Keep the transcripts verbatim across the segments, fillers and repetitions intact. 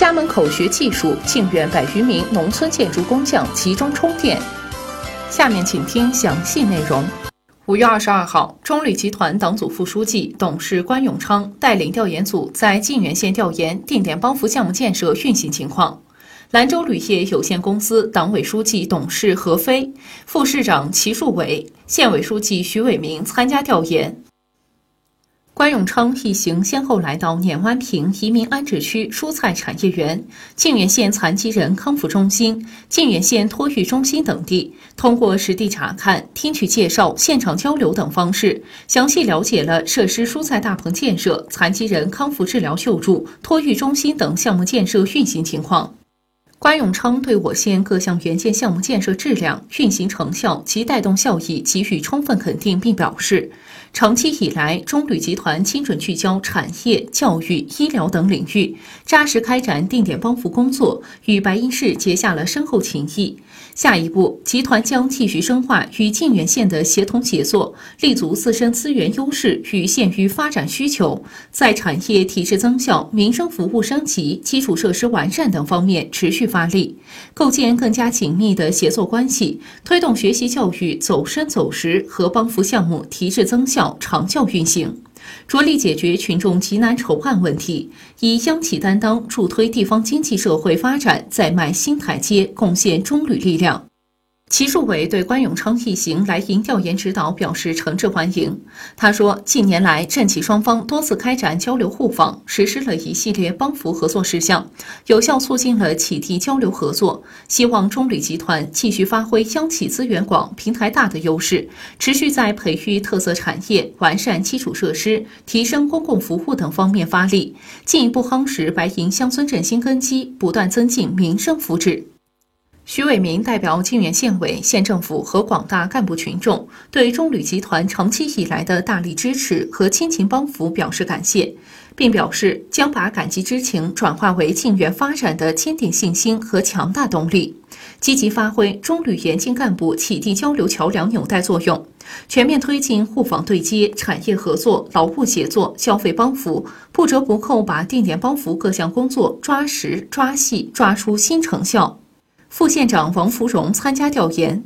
家门口学技术，靖远百余名农村建筑工匠集中充电。下面请听详细内容。五月二十二号，中铝集团党组副书记、董事关永昌带领调研组在靖远县调研定点帮扶项目建设运行情况。兰州铝业有限公司党委书记、董事何飞、副市长齐树伟、县委书记徐伟明参加调研。关永昌一行先后来到碾湾坪移民安置区蔬菜产业园、靖远县残疾人康复中心、靖远县托育中心等地，通过实地查看、听取介绍、现场交流等方式，详细了解了设施蔬菜大棚建设、残疾人康复治疗救助、托育中心等项目建设运行情况。关永昌对我县各项援建项目建设质量、运行成效及带动效益给予充分肯定，并表示，长期以来，中铝集团精准聚焦产业、教育、医疗等领域，扎实开展定点帮扶工作，与白银市结下了深厚情谊。下一步，集团将继续深化与靖远县的协同协作，立足自身资源优势与县域发展需求，在产业体制增效、民生服务升级、基础设施完善等方面持续发力，构建更加紧密的协作关系，推动学习教育走深走实和帮扶项目提质增效、长效运行。着力解决群众急难愁案问题，以央企担当助推地方经济社会发展再迈新台阶，贡献中铝力量。齐树伟对关永昌一行来营调研指导表示诚挚欢迎。他说，近年来政企双方多次开展交流互访，实施了一系列帮扶合作事项，有效促进了企地交流合作。希望中铝集团继续发挥央企资源广、平台大的优势，持续在培育特色产业、完善基础设施、提升公共服务等方面发力，进一步夯实白银乡村振兴根基，不断增进民生福祉。徐伟明代表靖远县委、县政府和广大干部群众对中铝集团长期以来的大力支持和亲情帮扶表示感谢，并表示将把感激之情转化为靖远发展的坚定信心和强大动力，积极发挥中铝沿境干部企地交流桥梁纽带作用，全面推进互访对接、产业合作、劳务协作、消费帮扶，不折不扣把定点帮扶各项工作抓实、抓细，抓出新成效。副县长王福荣参加调研。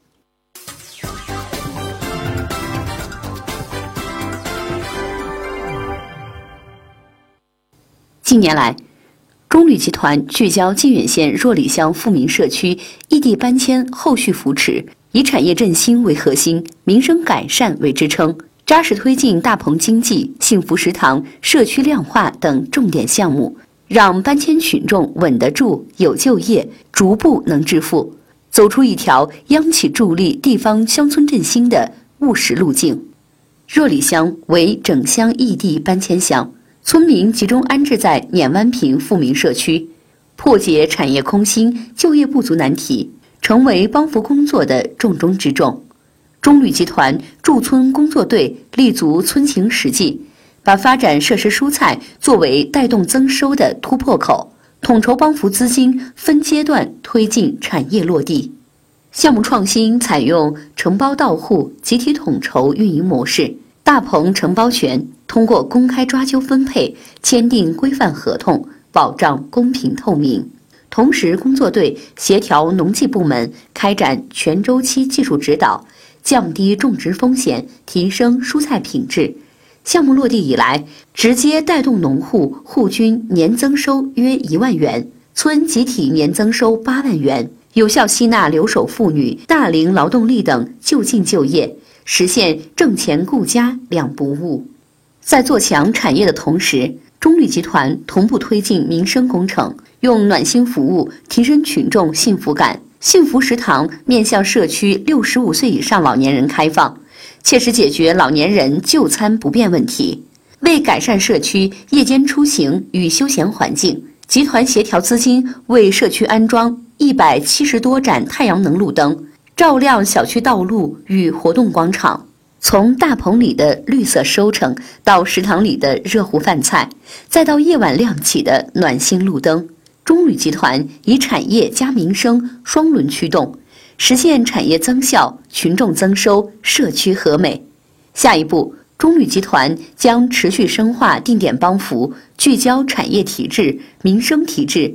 近年来，中铝集团聚焦靖远县若里乡富民社区异地搬迁后续扶持，以产业振兴为核心，民生改善为支撑，扎实推进大棚经济、幸福食堂、社区亮化等重点项目，让搬迁群众稳得住、有就业，逐步能致富，走出一条央企助力地方乡村振兴的务实路径。若里乡为整乡异地搬迁乡，村民集中安置在碾湾坪富民社区，破解产业空心、就业不足难题，成为帮扶工作的重中之重。中铝集团驻村工作队立足村情实际，把发展设施蔬菜作为带动增收的突破口，统筹帮扶资金，分阶段推进产业落地。项目创新采用承包到户、集体统筹运营模式，大棚承包权通过公开抓阄分配，签订规范合同，保障公平透明。同时，工作队协调农技部门开展全周期技术指导，降低种植风险，提升蔬菜品质。项目落地以来，直接带动农户户均年增收约一万元，村集体年增收八万元，有效吸纳留守妇女、大龄劳动力等就近就业，实现挣钱顾家两不误。在做强产业的同时，中铝集团同步推进民生工程，用暖心服务提升群众幸福感。幸福食堂面向社区六十五岁以上老年人开放，切实解决老年人就餐不便问题。为改善社区夜间出行与休闲环境，集团协调资金为社区安装一百七十多盏太阳能路灯，照亮小区道路与活动广场。从大棚里的绿色收成，到食堂里的热乎饭菜，再到夜晚亮起的暖心路灯，中铝集团以产业加民生双轮驱动，实现产业增效、群众增收、社区和美。下一步，中铝集团将持续深化定点帮扶，聚焦产业提质、民生提质、